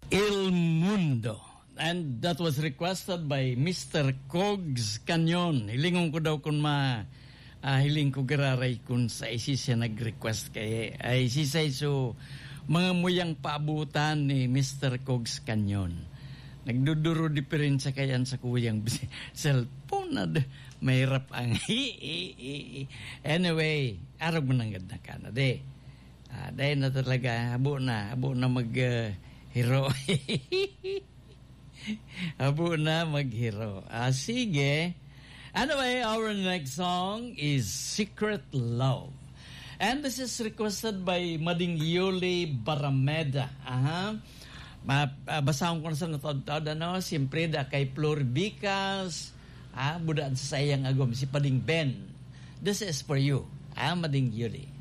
Il Mundo. And that was requested by Mr. Cogs Canyon. Hilingon ko daw kung hiling ko gararay kung sa isi siya nag-request kay ay sisay so mga muyang paabutan ni Mr. Cogs Canyon. Nagduduro diferensya kayan sa kuyang cellphone na mahirap ang Anyway, araw mo nang ganda ka na de. Dahil na talaga, habo na mag-hero. Habo na mag-hero. Sige. Anyway, our next song is Secret Love. And this is requested by Mading Yuli Barameda. Basahon ko na sa natod-tod, siyempre da kay Flor Bicas, budaan sa sayang agom, si Pading Ben. This is for you, Mading Yuli.